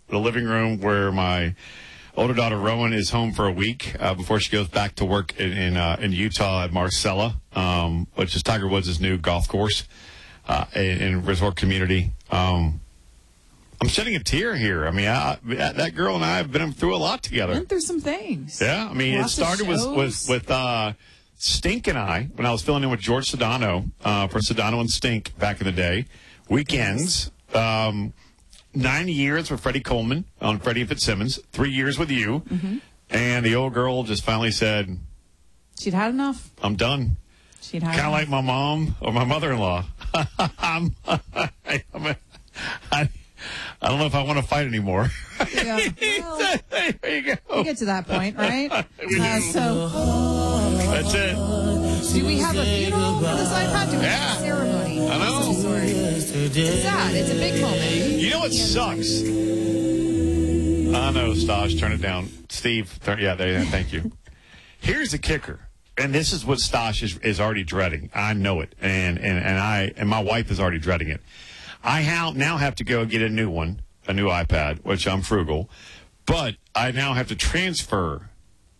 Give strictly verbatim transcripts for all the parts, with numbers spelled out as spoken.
the living room where my older daughter Rowan is home for a week uh, before she goes back to work in in, uh, in Utah at Marcella, um, which is Tiger Woods' new golf course uh, in, in resort community. Um, I'm shedding a tear here. I mean, I, that girl and I have been through a lot together. Went through some things. Yeah, I mean, Lots it started with with, with uh, Stink and I when I was filling in with George Sedano uh, for Sedano and Stink back in the day. Weekends. Um, Nine years with Freddie Coleman on Freddie and Fitzsimmons. Three years with you. Mm-hmm. And the old girl just finally said, she'd had enough. I'm done. She'd had Kind of like my mom or my mother-in-law. I'm, I, I, I don't know if I want to fight anymore. Yeah. Well, there you go. we get to that point, right? Uh, so That's it. do we have a funeral for this iPad? Do we Yeah. have a ceremony? I know. Of some sort? It's sad. It's a big moment. You know what sucks? I know, Stosh. Turn it down. Steve, turn, yeah, there. Thank you. Here's the kicker, and this is what Stosh is, is already dreading. I know it, and, and, and I and my wife is already dreading it. I ha- now have to go get a new one, a new iPad, which I'm frugal, but I now have to transfer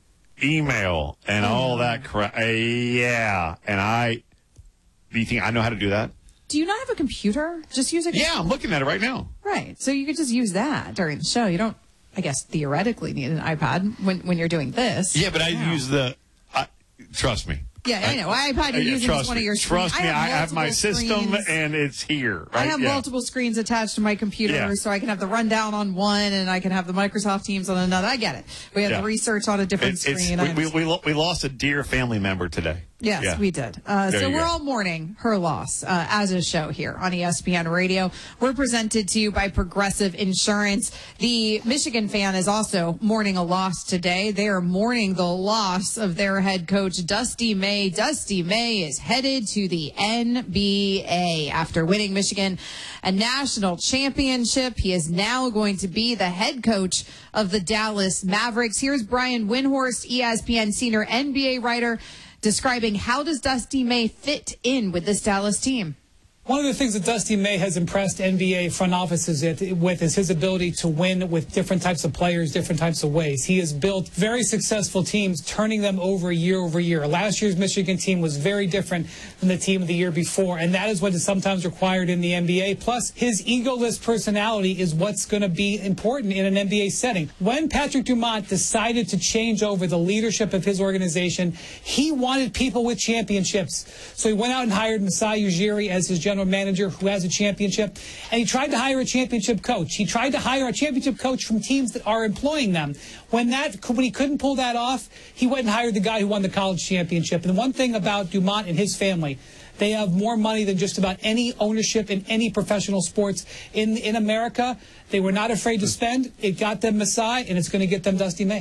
email and oh. all that crap. Uh, yeah, and I. Do you think I know how to do that? Do you not have a computer? Just use a computer. Yeah, I'm looking at it right now. Right. So you could just use that during the show. You don't, I guess, theoretically need an iPad when, when you're doing this. Yeah, but I yeah. use the, I, trust me. Yeah, I know. iPad you're yeah, using is one me. of your screens. Trust me, I have, my system screens. and it's here. Right? I have yeah. multiple screens attached to my computer, Yeah. so I can have the rundown on one and I can have the Microsoft Teams on another. I get it. We have Yeah. the research on a different It, it's, screen. I we, we, we, lo- we lost a dear family member today. Yes, yeah. we did. Uh, There so you we're go. all mourning her loss uh, as a show here on E S P N Radio. We're presented to you by Progressive Insurance. The Michigan fan is also mourning a loss today. They are mourning the loss of their head coach, Dusty May. Dusty May is headed to the N B A after winning Michigan a national championship. He is now going to be the head coach of the Dallas Mavericks. Here's Brian Windhorst, E S P N senior N B A writer, describing how does Dusty May fit in with this Dallas team. One of the things that Dusty May has impressed N B A front offices with is his ability to win with different types of players, different types of ways. He has built very successful teams, turning them over year over year. Last year's Michigan team was very different than the team of the year before, and that is what is sometimes required in the N B A. Plus, his egoless personality is what's going to be important in an N B A setting. When Patrick Dumont decided to change over the leadership of his organization, he wanted people with championships. So he went out and hired Masai Ujiri as his general manager who has a championship, and he tried to hire a championship coach. He tried to hire a championship coach from teams that are employing them. When that, when he couldn't pull that off, he went and hired the guy who won the college championship. And one thing about Dumont and his family, they have more money than just about any ownership in any professional sports in in America. They were not afraid to spend. It got them Masai, and it's going to get them Dusty May.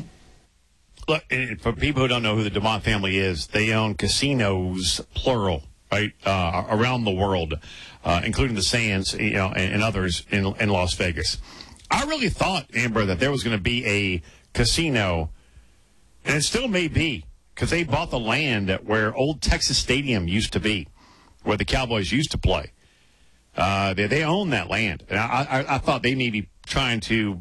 Look, and for people who don't know who the Dumont family is, they own casinos, plural, right, uh, around the world, uh, including the Sands, you know, and, and others in, in Las Vegas. I really thought, Amber, that there was going to be a casino, and it still may be, because they bought the land at where old Texas Stadium used to be, where the Cowboys used to play. Uh, they, they own that land. And I, I, I thought they may be trying to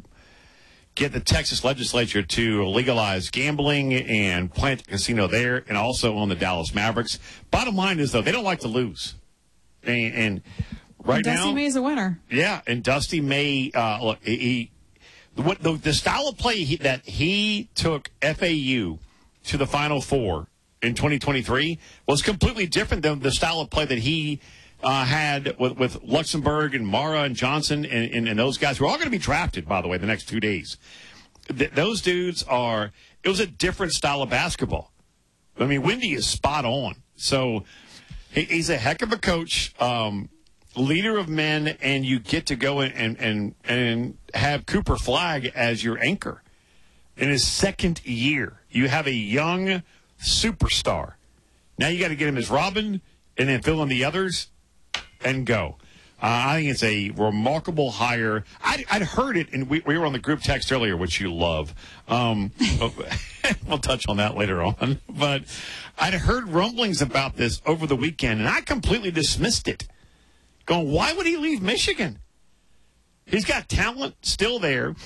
get the Texas legislature to legalize gambling and plant a casino there, and also on the Dallas Mavericks. Bottom line is, though, they don't like to lose. And, and right Dusty now, Dusty May is a winner. Yeah, and Dusty May, uh, look, he, he what the, the style of play he, that he took F A U to the Final Four in twenty twenty-three was completely different than the style of play that he uh, had with, with Luxembourg and Mara and Johnson and, and, and those guys who are all going to be drafted, by the way, the next two days. Th- those dudes are – it was a different style of basketball. I mean, Wendy is spot on. So he, he's a heck of a coach, um, leader of men, and you get to go and, and, and have Cooper Flagg as your anchor. In his second year, you have a young superstar. Now you got to get him as Robin and then fill in the others and go. Uh, I think it's a remarkable hire. I'd, I'd heard it, and we, we were on the group text earlier, which you love. Um, we'll touch on that later on. But I'd heard rumblings about this over the weekend, and I completely dismissed it. Going, why would he leave Michigan? He's got talent still there.